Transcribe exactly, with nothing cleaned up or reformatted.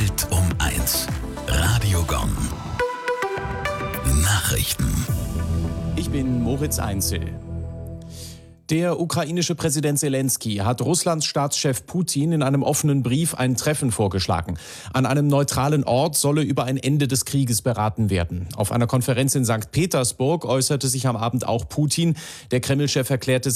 Welt um eins. Radiogon. Nachrichten. Ich bin Moritz Einzel. Der ukrainische Präsident Selensky hat Russlands Staatschef Putin in einem offenen Brief ein Treffen vorgeschlagen. An einem neutralen Ort solle über ein Ende des Krieges beraten werden. Auf einer Konferenz in Sankt Petersburg äußerte sich am Abend auch Putin. Der Kreml-Chef erklärte